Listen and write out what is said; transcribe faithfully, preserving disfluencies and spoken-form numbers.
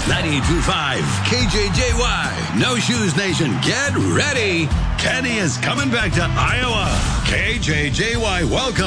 ninety-two point five K J J Y. No Shoes Nation, get ready. Kenny is coming back to Iowa. K J J Y, welcome.